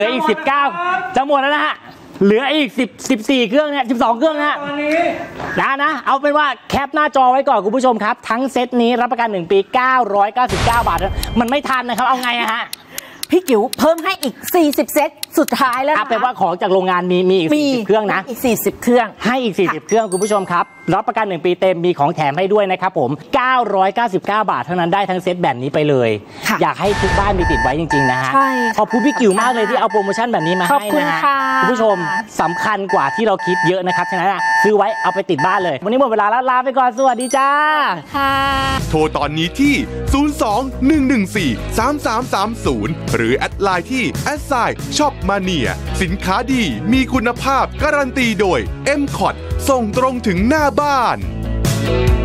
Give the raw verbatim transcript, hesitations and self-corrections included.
เหลืออีกสิบเก้าจะหมดแล้วนะฮะเหลืออีกสิบ สิบสี่เครื่องเนี่ยสิบสองเครื่องนะนะนะเอาเป็นว่าแคปหน้าจอไว้ก่อนคุณผู้ชมครับทั้งเซตนี้รับประกันหนึ่งปีเก้าร้อยเก้าสิบเก้าบาทมันไม่ทันนะครับเอาไงอะฮะพี่กิ๋วเพิ่มให้อีกสี่สิบเซตสุดท้ายแล้วนะคะเป็นว่าของจากโรงงานมีมีอีกสี่สิบเครื่องนะอีกสี่สิบเครื่องให้อีกสี่สิบเครื่องคุณผู้ชมครับรับประกันหนึ่งปีเต็มมีของแถมให้ด้วยนะครับผมเก้าร้อยเก้าสิบเก้าบาทเท่านั้นได้ทั้งเซตแบบนี้ไปเลยอยากให้ทุกบ้านมีติดไว้จริงๆนะฮะขอบคุณพี่กิ๋วมากเลยที่เอาโปรโมชั่นแบบนี้มาให้นะฮะคุณผู้ชมสำคัญกว่าที่เราคิดเยอะนะครับฉะนั้นซื้อไว้เอาไปติดบ้านเลยวันนี้หมดเวลาแล้วลาไปก่อนสวัสดีจ้าค่ะโทรตอนนี้ที่ศูนย์ สอง หนึ่ง หนึ่ง สี่ สาม สาม สาม ศูนย์หรือแอดไลน์ที่แอดไซน์ช็อปมาเนียสินค้าดีมีคุณภาพการันตีโดย เอ็ม คอท ส่งตรงถึงหน้าบ้าน